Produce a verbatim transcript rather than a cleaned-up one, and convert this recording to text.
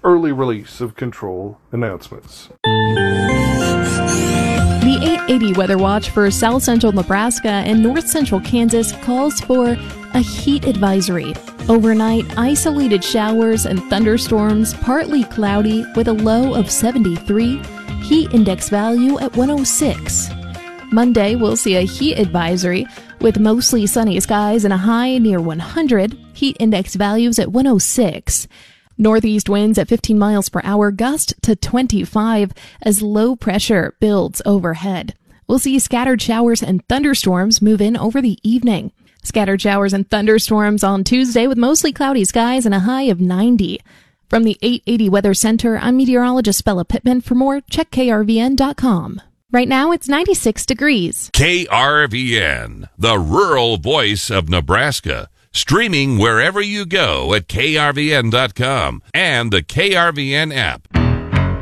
early release of control announcements. The eight eighty Weather Watch for south central Nebraska and north central Kansas calls for a heat advisory. Overnight, isolated showers and thunderstorms, partly cloudy with a low of seventy-three, heat index value at one oh six. Monday, we'll see a heat advisory with mostly sunny skies and a high near one hundred, heat index values at one oh six. Northeast winds at fifteen miles per hour, gust to twenty-five as low pressure builds overhead. We'll see scattered showers and thunderstorms move in over the evening. Scattered showers and thunderstorms on Tuesday with mostly cloudy skies and a high of ninety. From the eight eighty Weather Center, I'm meteorologist Bella Pittman. For more, check K R V N dot com. Right now, it's ninety-six degrees. K R V N, the rural voice of Nebraska. Streaming wherever you go at K R V N dot com and the K R V N app.